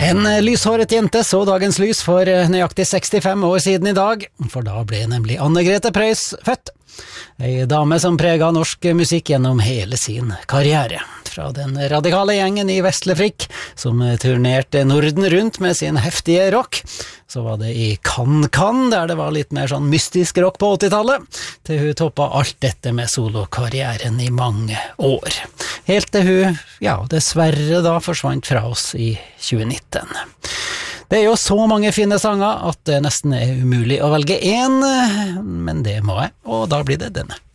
En lyshåret jente så dagens lys for nøyaktig 65 år siden i dag, for da ble nemlig Anne-Grete Preus født. Ei dame som preget norsk musikk gjennom hele sin karriere. Fra den radikale gjengen i Vestlefrikk, som turnerte Norden rundt med sin heftige rock, så var det i Kan, der det var litt mer sånn mystisk rock på 80-tallet, til hun toppet alt dette med solokarrieren i mange år. Helt til hun, dessverre da forsvant fra oss i 2019. Det er jo så mange fine sanger at det nesten er umulig å velge en, men det må jeg, og da blir det denne.